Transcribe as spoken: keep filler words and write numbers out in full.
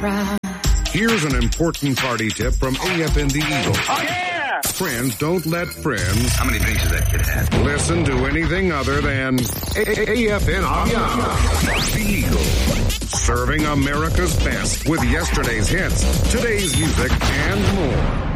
proud. Here's an important party tip from A F N The Eagle. Oh, yeah! Friends don't let friends... How many drinks has that kid had? ...listen to anything other than A F N The Eagle. Serving America's best with yesterday's hits, today's music, and more.